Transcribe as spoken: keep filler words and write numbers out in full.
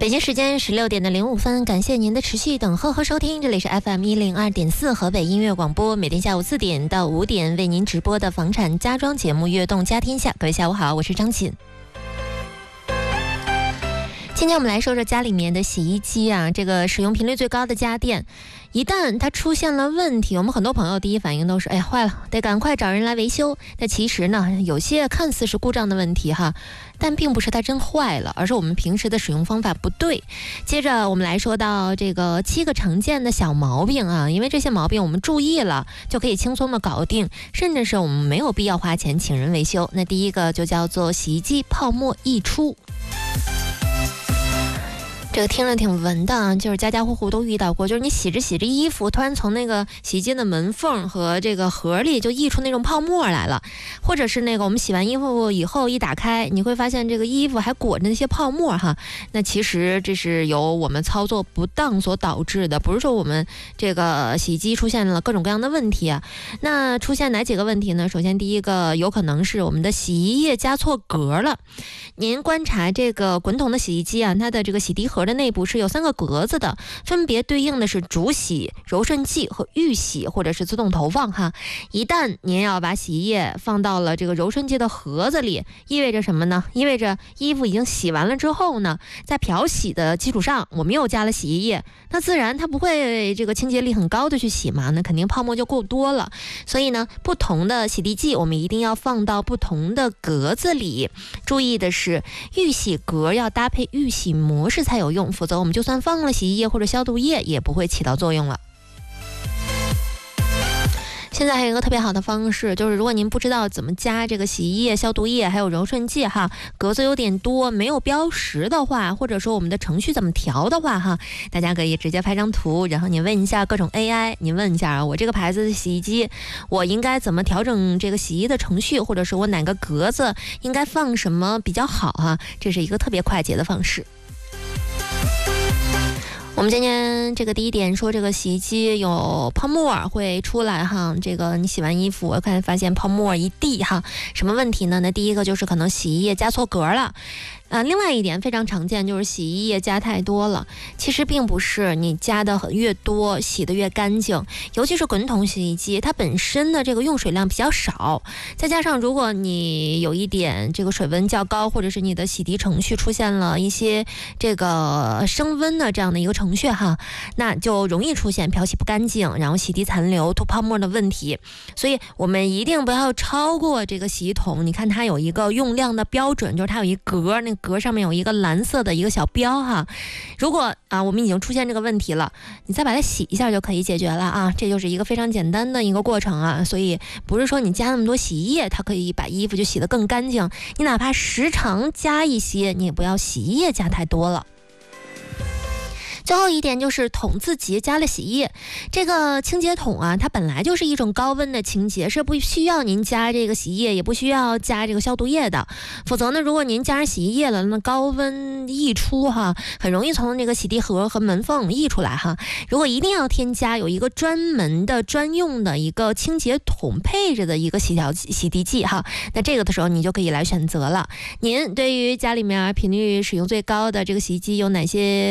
北京时间十六点的零五分，感谢您的持续等候和收听，这里是 F M 一零二点四河北音乐广播，每天下午四点到五点为您直播的房产家装节目《悦动家天下》。各位下午好，我是张琴。今天我们来说说家里面的洗衣机啊，这个使用频率最高的家电，一旦它出现了问题，我们很多朋友第一反应都是，哎呀，坏了，得赶快找人来维修。但其实呢，有些看似是故障的问题哈，但并不是它真坏了，而是我们平时的使用方法不对。接着我们来说到这个七个常见的小毛病啊，因为这些毛病我们注意了，就可以轻松的搞定，甚至是我们没有必要花钱请人维修。那第一个就叫做洗衣机泡沫溢出。这个听着挺文的啊，就是家家户户都遇到过，就是你洗着洗着衣服，突然从那个洗衣机的门缝和这个盒里就溢出那种泡沫来了，或者是那个我们洗完衣服以后一打开，你会发现这个衣服还裹着那些泡沫哈。那其实这是由我们操作不当所导致的，不是说我们这个洗衣机出现了各种各样的问题啊。那出现哪几个问题呢？首先第一个有可能是我们的洗衣液加错格了。您观察这个滚筒的洗衣机啊，它的这个洗涤盒的内部是有三个格子的，分别对应的是主洗、柔顺剂和预洗或者是自动投放哈。一旦您要把洗衣液放到了这个柔顺剂的盒子里，意味着什么呢？意味着衣服已经洗完了之后呢，在漂洗的基础上，我们又加了洗衣液，那自然它不会这个清洁力很高的去洗嘛，那肯定泡沫就够多了。所以呢，不同的洗涤剂我们一定要放到不同的格子里。注意的是，预洗格要搭配预洗模式才有用，否则我们就算放了洗衣液或者消毒液也不会起到作用了。现在还有一个特别好的方式，就是如果您不知道怎么加这个洗衣液、消毒液还有柔顺剂哈，格子有点多没有标识的话，或者说我们的程序怎么调的话哈，大家可以直接拍张图，然后你问一下各种 A I， 你问一下啊，我这个牌子的洗衣机我应该怎么调整这个洗衣的程序，或者是我哪个格子应该放什么比较好哈，这是一个特别快捷的方式。我们今天这个第一点说，这个洗衣机有泡沫会出来哈，这个你洗完衣服我看发现泡沫一地哈，什么问题呢？那第一个就是可能洗衣液加错格了。呃，另外一点非常常见就是洗衣液加太多了，其实并不是你加的越多洗得越干净，尤其是滚筒洗衣机，它本身的这个用水量比较少，再加上如果你有一点这个水温较高，或者是你的洗涤程序出现了一些这个升温的这样的一个程序哈，那就容易出现漂洗不干净，然后洗涤残留、吐泡沫的问题。所以我们一定不要超过这个洗衣桶，你看它有一个用量的标准，就是它有一格，那格上面有一个蓝色的一个小标哈，如果啊我们已经出现这个问题了，你再把它洗一下就可以解决了啊，这就是一个非常简单的一个过程啊。所以不是说你加那么多洗衣液它可以把衣服就洗得更干净，你哪怕时常加一些，你也不要洗衣液加太多了。最后一点就是桶自己加了洗衣液，这个清洁桶啊，它本来就是一种高温的清洁，是不需要您加这个洗衣液，也不需要加这个消毒液的。否则呢，如果您加上洗衣液了，那高温溢出哈，很容易从那个洗涤盒和门缝溢出来哈。如果一定要添加有一个专门的专用的一个清洁桶配着的一个洗调洗涤剂哈，那这个的时候你就可以来选择了。您对于家里面频率使用最高的这个洗衣机有哪些